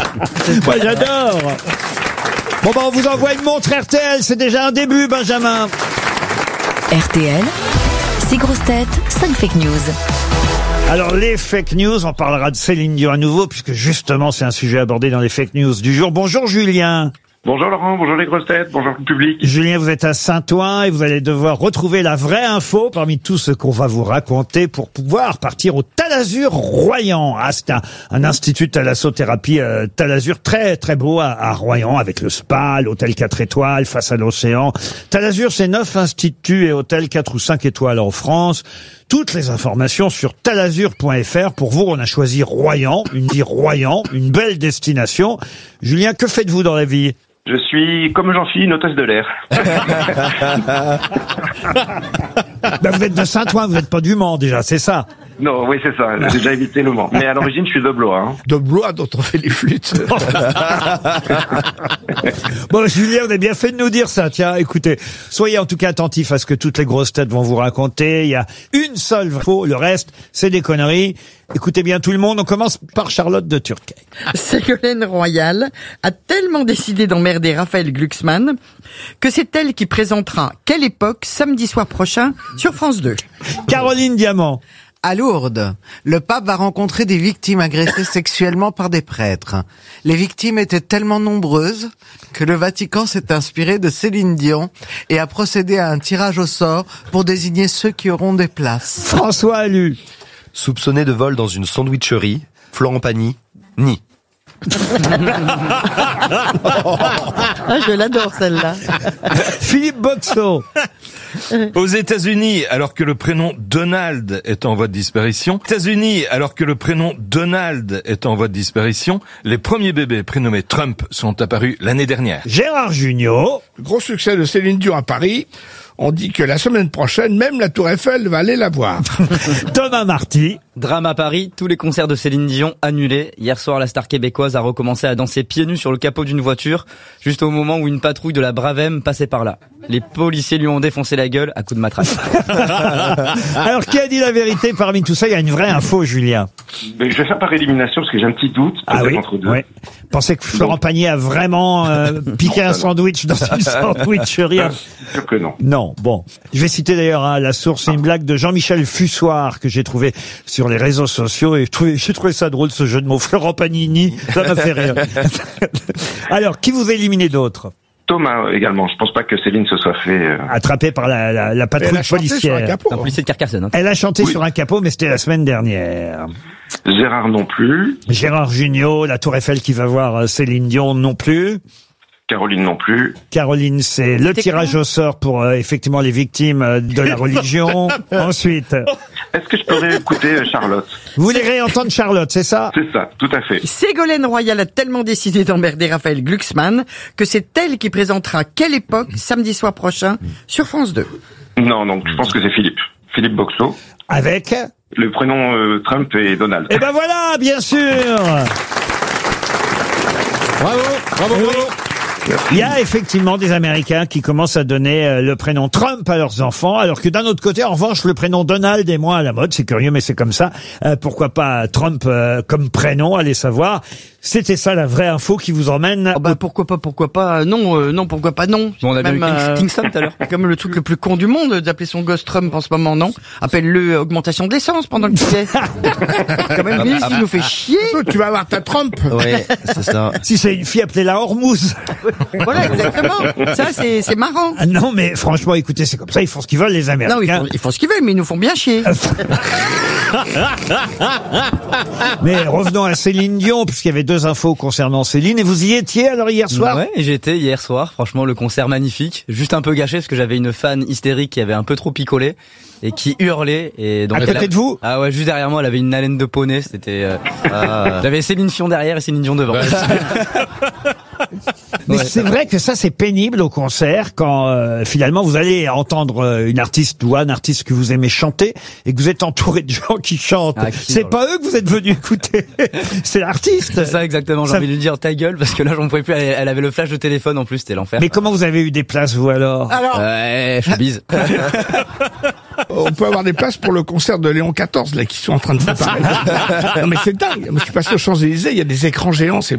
Moi, j'adore. Bon, on vous envoie une montre RTL. C'est déjà un début, Benjamin. RTL, 6 grosses têtes, 5 fake news. Alors, les fake news, on parlera de Céline Dion à nouveau, puisque justement, c'est un sujet abordé dans les fake news du jour. Bonjour, Julien. Bonjour Laurent, bonjour les grosses têtes, bonjour le public. Julien, vous êtes à Saint-Ouen et vous allez devoir retrouver la vraie info parmi tout ce qu'on va vous raconter pour pouvoir partir au Talazur Royan. Ah, c'est un institut de thalassothérapie Talazur très très beau à Royan, avec le spa, l'hôtel 4 étoiles face à l'océan. Talazur, c'est 9 instituts et hôtels 4 ou 5 étoiles en France. Toutes les informations sur talazur.fr. Pour vous, on a choisi Royan, une belle destination. Julien, que faites-vous dans la vie ? Je suis, comme Jean-Philippe, une hôtesse de l'air. Ben, vous êtes de Saint-Ouen, vous n'êtes pas du Mans déjà, c'est ça? Non, oui, c'est ça. J'ai déjà évité le Mans. Mais à l'origine, je suis de Blois. Hein. De Blois, dont on fait les flûtes. Bon, Julien, on a bien fait de nous dire ça. Tiens, écoutez, soyez en tout cas attentifs à ce que toutes les grosses têtes vont vous raconter. Il y a une seule info, le reste, c'est des conneries. Écoutez bien tout le monde, on commence par Charlotte de Turckheim. Ségolène Royal a tellement décidé d'emmerder Raphaël Glucksmann que c'est elle qui présentera Quelle époque samedi soir prochain sur France 2. Caroline Diamant. À Lourdes, le pape va rencontrer des victimes agressées sexuellement par des prêtres. Les victimes étaient tellement nombreuses que le Vatican s'est inspiré de Céline Dion et a procédé à un tirage au sort pour désigner ceux qui auront des places. François Allu. Soupçonné de vol dans une sandwicherie, Florent Pagny, nie. Ah, je l'adore celle-là. Philippe Boxo. Aux États-Unis, alors que le prénom Donald est en voie de disparition, les premiers bébés prénommés Trump sont apparus l'année dernière. Gérard Jugnot. Le gros succès de Céline Dion à Paris. On dit que la semaine prochaine, même la Tour Eiffel va aller la voir. Thomas Marty. Drame à Paris, tous les concerts de Céline Dion annulés. Hier soir, la star québécoise a recommencé à danser pieds nus sur le capot d'une voiture, juste au moment où une patrouille de la Bravem passait par là. Les policiers lui ont défoncé la gueule à coups de matraque. Alors, qui a dit la vérité parmi tout ça? Il y a une vraie info, Julien. Mais je vais faire par élimination parce que j'ai un petit doute. Ah oui, entre deux. oui. Pensez que Florent Pagny a vraiment piqué un sandwich dans une sandwicherie? Sûr que non. Non, bon. Je vais citer d'ailleurs la source, c'est une blague de Jean-Michel Fussoir que j'ai trouvé sur les réseaux sociaux et j'ai trouvé ça drôle, ce jeu de mots. Florent Pagnini, ça m'a fait rire. Alors, qui vous a éliminé d'autres? Thomas également. Je pense pas que Céline se soit fait... Attrapée par la patrouille policière. Un policier de Carcassonne. Hein. Elle a chanté sur un capot, mais c'était la semaine dernière. Gérard non plus. Gérard Jugnot, la Tour Eiffel qui va voir Céline Dion non plus. Caroline non plus. Caroline, c'est le tirage au sort pour effectivement les victimes de la religion. Ensuite. Est-ce que je pourrais écouter Charlotte? Vous voulez réentendre Charlotte, c'est ça? C'est ça, tout à fait. Ségolène Royal a tellement décidé d'emmerder Raphaël Glucksmann que c'est elle qui présentera Quelle époque samedi soir prochain sur France 2. Non, donc je pense que c'est Philippe. Philippe Boxo. Avec le prénom Trump et Donald. Eh ben voilà, bien sûr. Bravo, bravo, bravo. Il y a effectivement des Américains qui commencent à donner le prénom Trump à leurs enfants, alors que d'un autre côté, en revanche, le prénom Donald est moins à la mode. C'est curieux, mais c'est comme ça. Pourquoi pas Trump comme prénom, allez savoir. C'était ça la vraie info qui vous emmène. Oh bah pourquoi pas non, pourquoi pas non. Bon, on a bien eu Kingston tout à l'heure. Comme le truc le plus con du monde d'appeler son gosse Trump en ce moment, non? Appelle-le augmentation de l'essence pendant que tu es. Quand même, lui, il nous fait chier. Tu vas avoir ta Trump. Ouais, c'est ça. Si c'est une fille, appelez-la Hormuz. Voilà, exactement. Ça, c'est marrant. Ah non, mais franchement, écoutez, c'est comme ça, ils font ce qu'ils veulent, les Américains. Non, ils font ce qu'ils veulent, mais ils nous font bien chier. Mais revenons à Céline Dion, puisqu'il y avait 2 infos concernant Céline, et vous y étiez alors hier soir? Ouais, j'y étais hier soir, franchement le concert magnifique, juste un peu gâché parce que j'avais une fan hystérique qui avait un peu trop picolé et qui hurlait et donc à côté de vous? Ah ouais, juste derrière moi, elle avait une haleine de poney, c'était j'avais Céline Dion derrière et Céline Dion devant. Ouais, Mais c'est vrai que ça c'est pénible au concert quand finalement vous allez entendre une artiste ou un artiste que vous aimez chanter et que vous êtes entouré de gens qui chantent. C'est pas eux que vous êtes venus écouter, c'est l'artiste. C'est ça exactement, j'ai envie de lui dire ta gueule parce que là j'en pouvais plus, elle avait le flash de téléphone en plus, c'était l'enfer. Mais comment vous avez eu des places vous alors? Ouais, je bise. On peut avoir des places pour le concert de Léon XIV là qui sont en train de préparer. Non mais c'est dingue. Moi, je suis passé aux Champs-Élysées, il y a des écrans géants, c'est